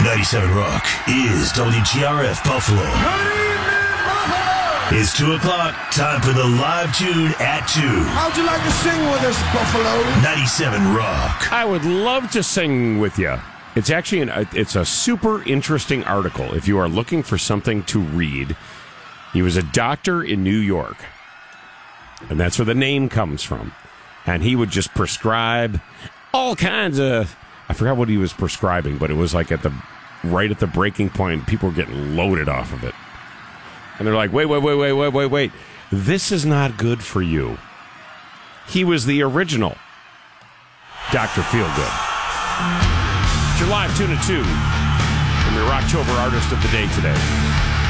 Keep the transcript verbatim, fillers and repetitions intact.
ninety-seven Rock is W G R F Buffalo. Good evening, Buffalo! It's two o'clock. Time for the live tune at two. How'd you like to sing with us, Buffalo? ninety-seven Rock. I would love to sing with you. It's actually an, it's a super interesting article if you are looking for something to read. He was a doctor in New York, and that's where the name comes from. And he would just prescribe all kinds of... I forgot what he was prescribing, but it was like at the right at the breaking point. People were getting loaded off of it. And they're like, wait, wait, wait, wait, wait, wait, wait. This is not good for you. He was the original Doctor Feelgood. It's your live tune at two from your Rocktober Artist of the Day today.